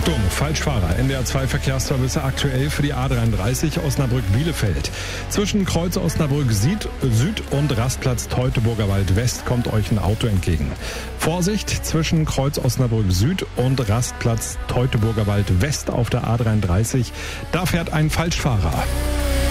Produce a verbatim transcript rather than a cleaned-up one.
Achtung, Falschfahrer. N D R zwei Verkehrsservice aktuell für die A dreiunddreißig Osnabrück-Bielefeld. Zwischen Kreuz Osnabrück Süd und Rastplatz Teutoburger Wald West kommt euch ein Auto entgegen. Vorsicht, zwischen Kreuz Osnabrück Süd und Rastplatz Teutoburger Wald West auf der A dreiunddreißig. Da fährt ein Falschfahrer.